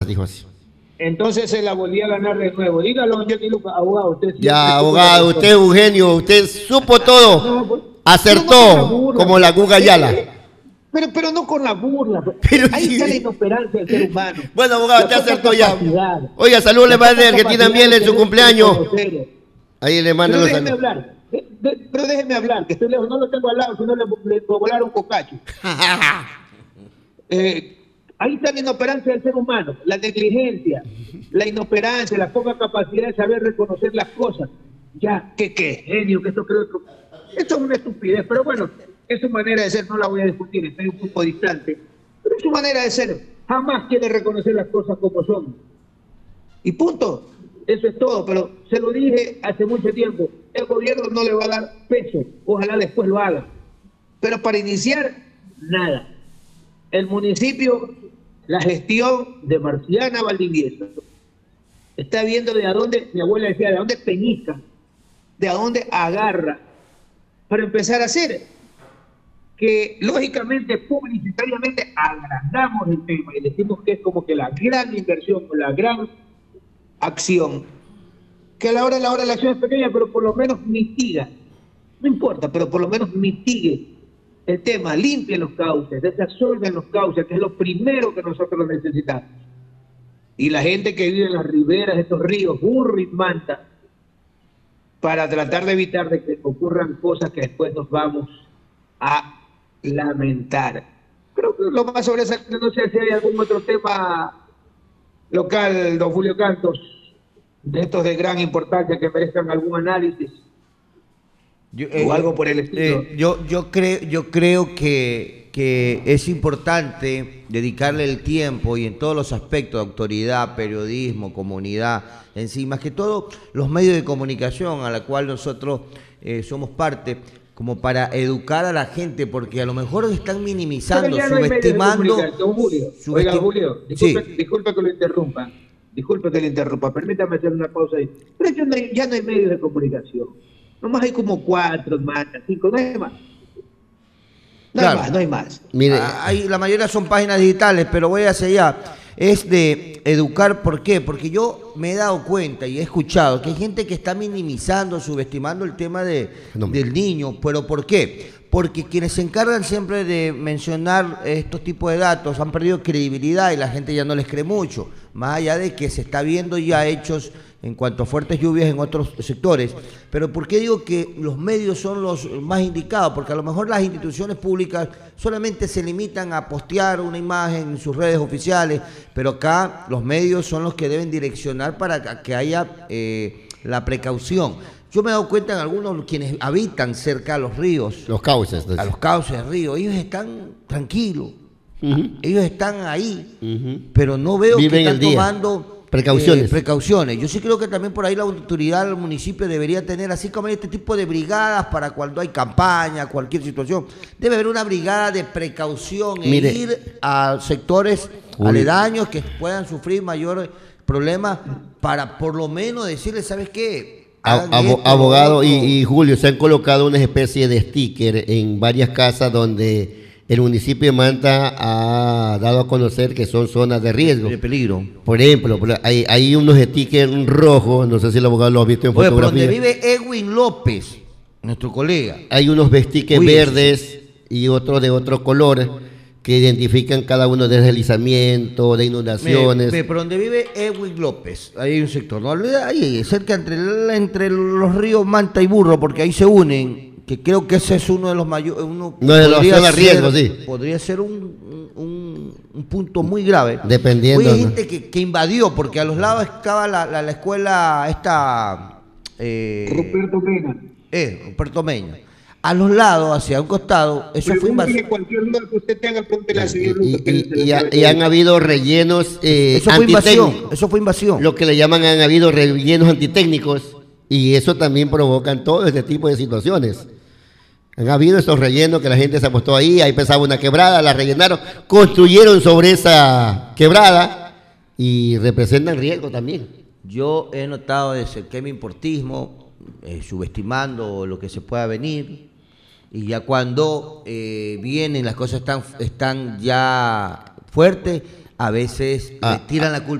dijo así. Entonces se la volvía a ganar de nuevo. Dígalo, Johnny Lucas, abogado. Usted Ya, abogado, usted es un genio, usted supo todo, no, pues, acertó como la Guga Ayala. Pero no con la burla. Pero Ahí sí. está la inoperancia del ser humano. Bueno, abogado, usted La poca acertó ya. capacidad. Oiga, saludos La le va a poca que tiene capacidad miel en de su querer cumpleaños. reconocer. Ahí le mando Pero los déjeme saludos. hablar. Pero déjeme hablar, que estoy lejos. No lo tengo al lado, si no le puedo volar un cocacho. Ahí está la inoperancia del ser humano, la negligencia, la inoperancia, la poca capacidad de saber reconocer las cosas. Ya, qué genio, que esto creo que... Esto es una estupidez, pero bueno, es su manera de ser, no la voy a discutir, estoy un poco distante. Pero es su manera de ser, jamás quiere reconocer las cosas como son. Y punto, eso es todo, pero se lo dije hace mucho tiempo, el gobierno no le va a dar peso, ojalá después lo haga. Pero para iniciar, nada. El municipio, la gestión de Marciana Valdivieso, está viendo de a dónde, mi abuela decía, de a dónde peñica, de a dónde agarra, para empezar a hacer que, lógicamente, publicitariamente, agrandamos el tema y decimos que es como que la gran inversión, la gran acción, que a la hora de la acción es pequeña, pero por lo menos mitiga, no importa, pero por lo menos mitigue el tema, limpie los cauces, desasolven los cauces, que es lo primero que nosotros necesitamos. Y la gente que vive en las riberas de estos ríos, Burro y Manta, para tratar de evitar de que ocurran cosas que después nos vamos a lamentar. Creo que lo más sobresaliente, no sé si hay algún otro tema local, don Julio Cantos, de estos de gran importancia que merezcan algún análisis. O algo por el estilo. Yo creo que es importante dedicarle el tiempo y en todos los aspectos, autoridad, periodismo, comunidad, en sí, más que todo los medios de comunicación a la cual nosotros somos parte, como para educar a la gente, porque a lo mejor están minimizando, subestimando. Oiga, Julio, disculpe que lo interrumpa. Disculpe que le interrumpa, permítame hacer una pausa ahí. Pero ya no hay medios de comunicación. Nomás hay como 4, más, 5, no hay más. No hay más. Mire, la mayoría son páginas digitales, pero voy hacia allá. Es de educar, ¿por qué? Porque yo me he dado cuenta y he escuchado que hay gente que está minimizando, subestimando el tema del niño, pero ¿por qué? Porque quienes se encargan siempre de mencionar estos tipos de datos han perdido credibilidad y la gente ya no les cree mucho, más allá de que se está viendo ya hechos en cuanto a fuertes lluvias en otros sectores. Pero ¿por qué digo que los medios son los más indicados? Porque a lo mejor las instituciones públicas solamente se limitan a postear una imagen en sus redes oficiales, pero acá los medios son los que deben direccionar para que haya la precaución. Yo me he dado cuenta en algunos quienes habitan cerca a los ríos, los cauces, a los cauces del río, ellos están tranquilos, ellos están ahí, pero no veo que están tomando precauciones. Yo sí creo que también por ahí la autoridad del municipio debería tener, así como hay este tipo de brigadas para cuando hay campaña, cualquier situación, debe haber una brigada de precaución e ir a sectores aledaños que puedan sufrir mayores problemas para por lo menos decirles, ¿sabes qué? Abogado y Julio, se han colocado una especie de sticker en varias casas donde el municipio de Manta ha dado a conocer que son zonas de riesgo. De peligro. Por ejemplo, hay unos stickers rojos, no sé si el abogado lo ha visto en fotografía. Por donde vive Edwin López, nuestro colega. Hay unos stickers verdes y otros de otro color que identifican cada uno de deslizamientos, de inundaciones. Por donde vive Edwin López, ahí hay un sector, ¿no? Ahí cerca entre los ríos Manta y Burro, porque ahí se unen, que creo que ese es uno de los mayores, riesgo, sí. Podría ser un punto muy grave. Dependiendo. Hay gente que invadió, porque a los lados estaba la escuela esta Ruperto Mena. Ruperto Mena. A los lados, hacia un costado, eso fue invasión. Cualquier duda que usted tenga, pregúntele al señor y han habido rellenos antitécnicos. Eso fue invasión. Lo que le llaman, han habido rellenos antitécnicos, y eso también provocan todo este tipo de situaciones. Han habido esos rellenos que la gente se apostó ahí pensaba una quebrada, la rellenaron, construyeron sobre esa quebrada y representan riesgo también. Yo he notado ese importismo, subestimando lo que se pueda venir, y ya cuando vienen las cosas están ya fuertes, a veces le tiran la culpa